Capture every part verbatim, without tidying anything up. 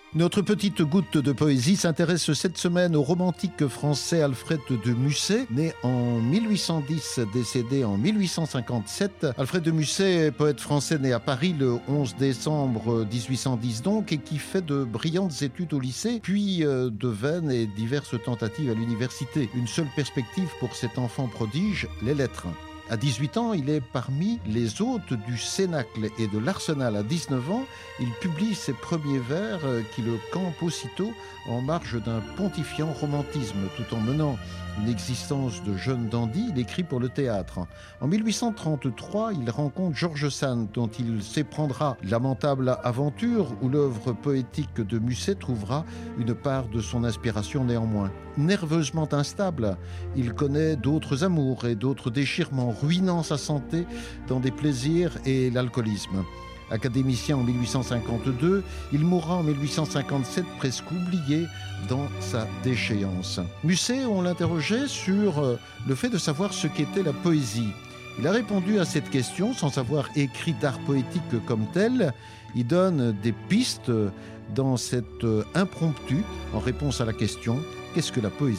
Notre petite goutte de poésie s'intéresse cette semaine au romantique français Alfred de Musset, né en mille huit cent dix, décédé en mille huit cent cinquante-sept. Alfred de Musset, poète français né à Paris le onze décembre dix-huit cent dix donc, et qui fait de brillantes études au lycée, puis de vaines et diverses tentatives à l'université. Une seule perspective pour cet enfant prodige, les lettres. À dix-huit ans, il est parmi les hôtes du Cénacle et de l'Arsenal. À dix-neuf ans, il publie ses premiers vers qui le campent aussitôt en marge d'un pontifiant romantisme. Tout en menant une existence de jeune dandy, il écrit pour le théâtre. En mille huit cent trente-trois, il rencontre George Sand, dont il s'éprendra lamentable aventure, où l'œuvre poétique de Musset trouvera une part de son inspiration néanmoins. Nerveusement instable, il connaît d'autres amours et d'autres déchirements, ruinant sa santé dans des plaisirs et l'alcoolisme. Académicien en mille huit cent cinquante-deux, il mourra en mille huit cent cinquante-sept presque oublié dans sa déchéance. Musset, on l'interrogeait sur le fait de savoir ce qu'était la poésie. Il a répondu à cette question sans avoir écrit d'art poétique comme tel. Il donne des pistes dans cet impromptu en réponse à la question « Qu'est-ce que la poésie ?»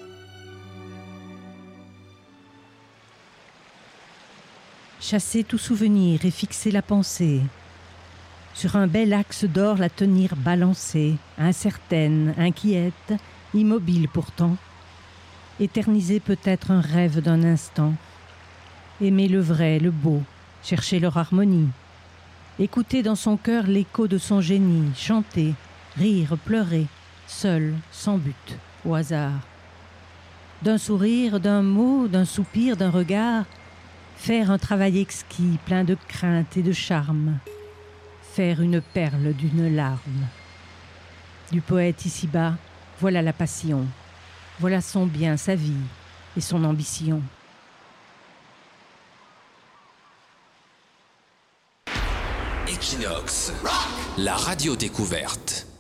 Chasser tout souvenir et fixer la pensée. Sur un bel axe d'or la tenir balancée, incertaine, inquiète, immobile pourtant. Éterniser peut-être un rêve d'un instant. Aimer le vrai, le beau, chercher leur harmonie. Écouter dans son cœur l'écho de son génie, chanter, rire, pleurer, seul, sans but, au hasard. D'un sourire, d'un mot, d'un soupir, d'un regard, faire un travail exquis, plein de crainte et de charme. Faire une perle d'une larme. Du poète ici-bas, voilà la passion. Voilà son bien, sa vie et son ambition. Equinox, la radio découverte.